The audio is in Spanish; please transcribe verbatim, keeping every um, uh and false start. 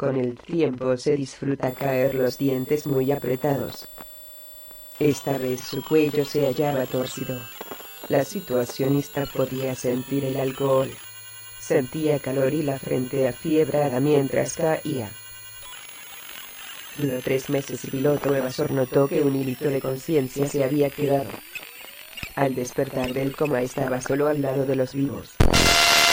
con el tiempo se disfruta caer los dientes muy apretados. Esta vez su cuello se hallaba torcido. La situacionista podía sentir el alcohol. Sentía calor y la frente afiebrada mientras caía. Duró tres meses y piloto evasor notó que un hilito de conciencia se había quedado. Al despertar del coma estaba solo al lado de los vivos.